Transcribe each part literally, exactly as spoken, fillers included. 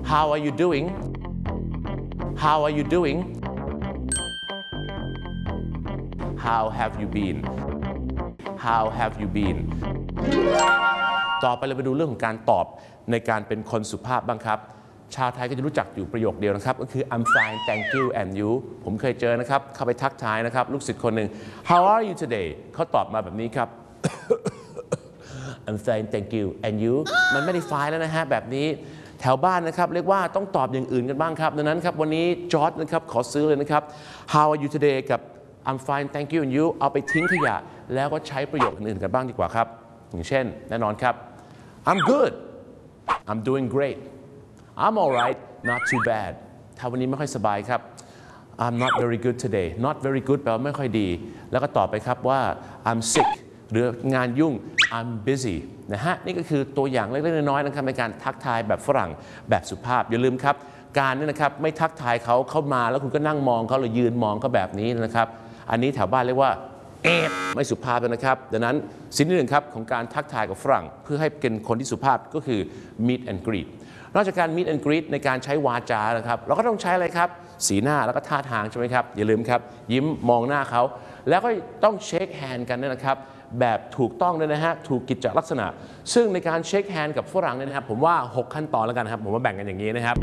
How are you doing How are you doing How have you been How have you been ต่อไปเราไปดูเรื่องของการตอบในการเป็นคนสุภาพบ้างครับชาวไทยก็จะรู้จักอยู่ประโยคเดียวนะครับก็คือ I'm fine thank you and you ผมเคยเจอนะครับเข้าไปทักทายนะครับลูกศิษย์คนหนึ่ง How are you today เขาตอบมาแบบนี้ครับ I'm fine thank you and you มันไม่ได้ fine แล้วนะฮะแบบนี้แถวบ้านนะครับเรียกว่าต้องตอบอย่างอื่นกันบ้างครับดังนั้นครับวันนี้จอร์จนะครับขอซื้อเลยนะครับ How are you today กับ I'm fine thank you and you เอาไปทิ้งขยะแล้วก็ใช้ประโยคอื่นๆกันบ้างดีกว่าครับอย่างเช่นแน่นอนครับ I'm good I'm doing great I'm alright not too bad ถ้าวันนี้ไม่ค่อยสบายครับ I'm not very good today not very good แปลว่าไม่ค่อยดีแล้วก็ตอบไปครับว่า I'm sick หรืองานยุ่ง I'm busy นะฮะนี่ก็คือตัวอย่างเล็กๆน้อยๆนะครับในการทักทายแบบฝรั่งแบบสุภาพอย่าลืมครับการนี่นะครับไม่ทักทายเขาเข้ามาแล้วคุณก็นั่งมองเขาหรือยืนมองเขาแบบนี้นะครับอันนี้แถวบ้านเรียกว่าเอ๊ะไม่สุภาพนะครับดังนั้นสิ่งที่หนึ่งครับของการทักทายกับฝรั่งเพื่อให้เป็นคนที่สุภาพก็คือ meet and greet นอกจากการ meet and greet ในการใช้วาจานะครับเราก็ต้องใช้อะไรครับสีหน้าแล้วก็ท่าทางใช่ไหมครับอย่าลืมครับยิ้มมองหน้าเขาแล้วก็ต้องเช็คแฮนด์กันนะครับแบบถูกต้องด้วยนะฮะถูกกิจลักษณะซึ่งในการเช็คแฮนด์กับฝรั่งเนี่ยนะครับผมว่าหกขั้นตอนแล้วกันครับผมว่าแบ่งกันอย่างนี้นะครับ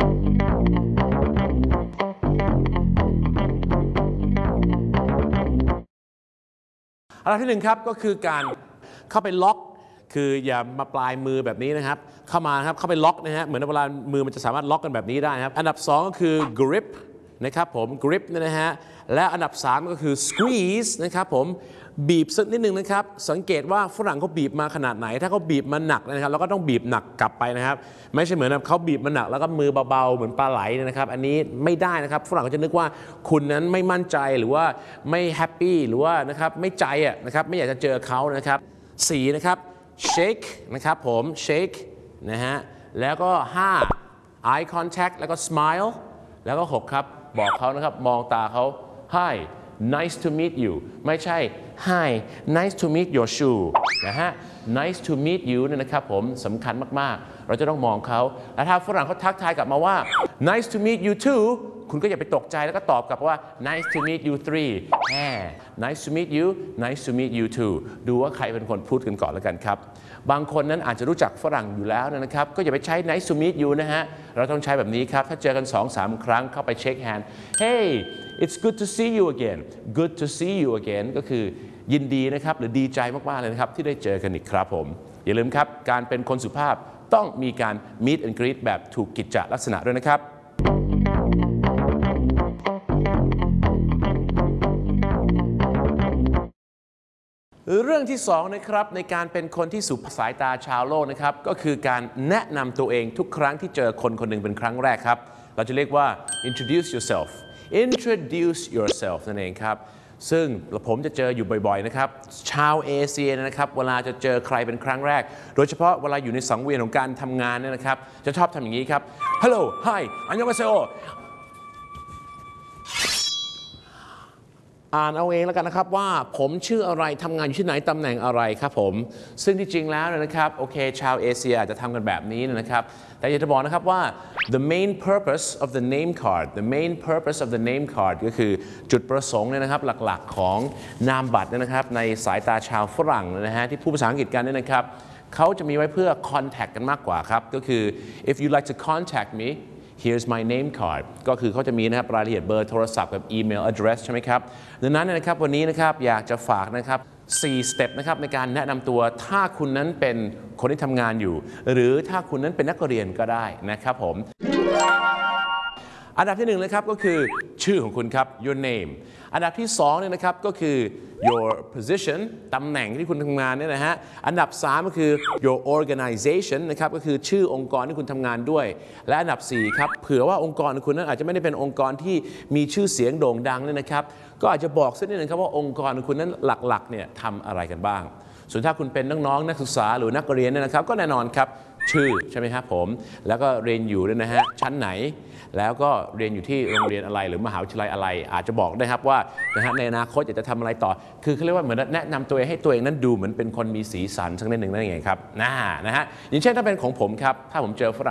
อันดับที่หนึ่งครับก็คือการเข้าไปล็อกคืออย่ามาปลายมือแบบนี้นะครับเข้ามาครับเข้าไปล็อกนะฮะเหมือนเวลามือมันจะสามารถล็อกกันแบบนี้ได้ครับอันดับสองก็คือ grip นะครับผม grip เนี่ยนะฮะและอันดับสามก็คือ squeeze นะครับผมบีบสักนิดนึงนะครับสังเกตว่าฝรั่งเขาบีบมาขนาดไหนถ้าเขาบีบมาหนักนะครับเราก็ต้องบีบหนักกลับไปนะครับไม่ใช่เหมือนแบบเขาบีบมาหนักแล้วก็มือเบาๆเหมือนปลาไหลนะครับอันนี้ไม่ได้นะครับฝรั่งเขาจะนึกว่าคุณนั้นไม่มั่นใจหรือว่าไม่แฮปปี้หรือว่านะครับไม่ใจอ่ะนะครับไม่อยากจะเจอเขานะครับสี่นะครับ shake นะครับผม shake นะฮะแล้วก็ห้า eye contact แล้วก็ smile แล้วก็หกครับบอกเขานะครับมองตาเขา hi nice to meet you ไม่ใช่ hi nice to meet your shoe นะฮะ nice to meet you เนี่ยนะครับผมสำคัญมากๆเราจะต้องมองเขาและถ้าฝรั่งเขาทักทายกลับมาว่า nice to meet you too คุณก็อย่าไปตกใจแล้วก็ตอบกลับว่า nice to meet you three แหม nice to meet you nice to meet you too ดูว่าใครเป็นคนพูดกันก่อนแล้วกันครับบางคนนั้นอาจจะรู้จักฝรั่งอยู่แล้วนะครับก็อย่าไปใช้ nice to meet you นะฮะเราต้องใช้แบบนี้ครับถ้าเจอกัน สองสาม ครั้งเข้าไปเช็คแฮนด์ hey it's good to see you again good to see you again ก็คือยินดีนะครับหรือดีใจมากๆเลยนะครับที่ได้เจอกันอีกครับผมอย่าลืมครับการเป็นคนสุภาพต้องมีการ meet and greet แบบถูกกิจจลักษณะด้วยนะครับเรื่องที่สองนะครับในการเป็นคนที่สุภสายตาชาวโลกนะครับก็คือการแนะนำตัวเองทุกครั้งที่เจอคนคนหนึ่งเป็นครั้งแรกครับเราจะเรียกว่า introduce yourself introduce yourself นั่นเองครับซึ่งผมจะเจออยู่บ่อยๆนะครับชาวเอเชียนะครับเวลาจะเจอใครเป็นครั้งแรกโดยเฉพาะเวลาอยู่ในสังเวียนของการทำงานเนี่ยนะครับจะชอบทำอย่างนี้ครับ hello hi 안녕하세요อ่านเอาเองแล้วกันนะครับว่าผมชื่ออะไรทำงานอยู่ที่ไหนตำแหน่งอะไรครับผมซึ่งที่จริงแล้วนะครับโอเคชาวเอเชียอาจจะทำกันแบบนี้นะครับแต่อยากจะบอกนะครับว่า the main purpose of the name card the main purpose of the name card ก็คือจุดประสงค์เนี่ยนะครับหลักๆของนามบัตรนะครับในสายตาชาวฝรั่งนะฮะที่พูดภาษาอังกฤษกันเนี่ยนะครับเขาจะมีไว้เพื่อ contact กันมากกว่าครับก็คือ if you like to contact me here's my name card ก็คือเขาจะมีนะครับรายละเอียดเบอร์โทรศัพท์กับ email address ใช่ไหมครับดังนั้นนะครับวันนี้นะครับอยากจะฝากนะครับสี่สเต็ปนะครับในการแนะนำตัวถ้าคุณนั้นเป็นคนที่ทำงานอยู่หรือถ้าคุณนั้นเป็นนักเรียนก็ได้นะครับผมอันดับที่หนึ่งนะครับก็คือชื่อของคุณครับ your name อันดับที่สองเนี่ยนะครับก็คือ your position ตำแหน่งที่คุณทำงานเนี่ยนะฮะอันดับสามก็คือ your organization นะครับก็คือชื่อองค์กรที่คุณทำงานด้วยและอันดับสี่ครับเผื่อว่าองค์กรของคุณนั้นอาจจะไม่ได้เป็นองค์กรที่มีชื่อเสียงโด่งดังเนี่ยนะครับก็อาจจะบอกสักนิดนึงครับว่าองค์กรของคุณนั้นหลักๆเนี่ยทำอะไรกันบ้างส่วนถ้าคุณเป็นน้องๆนักศึกษาหรือนักเรียนเนี่ยนะครับก็แน่นอนครับชื่อใช่ไหมครับผมแล้วก็เรียนอยู่ด้วยนะฮะชั้นไหนแล้วก็เรียนอยู่ที่โรงเรียนอะไรหรือมหาวิทยาลัยอะไรอาจจะบอกได้ครับว่านะฮะในอนาคตอยากจะทำอะไรต่อคือเขาเรียกว่าเหมือนแนะนำตัวเองให้ตัวเองนั้นดูเหมือนเป็นคนมีสีสันสักนิดหนึ่งนั่นเองครับนะฮะอย่างเช่นถ้าเป็นของผมครับถ้าผมเจอฝรั่ง